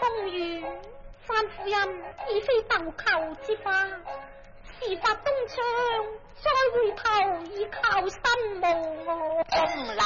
風雨，范夫人已非斗寇之花，事發東窗，再回頭已靠身無我。 鐘樓